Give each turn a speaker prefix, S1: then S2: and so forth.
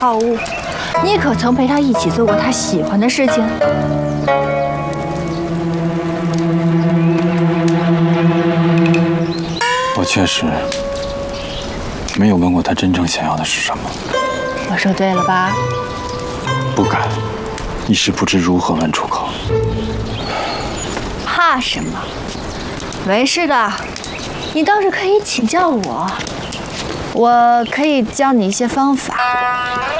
S1: 好物，你可曾陪他一起做过他喜欢的事情？
S2: 我确实没有问过他真正想要的是什么。
S1: 我说对了吧？
S2: 不敢，一时不知如何问出口。
S1: 怕什么？没事的，你倒是可以请教我，我可以教你一些方法。